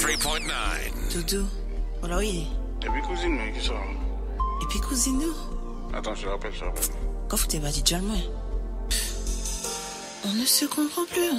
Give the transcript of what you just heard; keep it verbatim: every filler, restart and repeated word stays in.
three point nine. Doudou, voilà oui. Et puis cousine, mais qui ça? Et puis cousine nous? Attends, je rappelle, je rappelle. Quand vous t'es pas dit déjà le moins. On ne se comprend plus.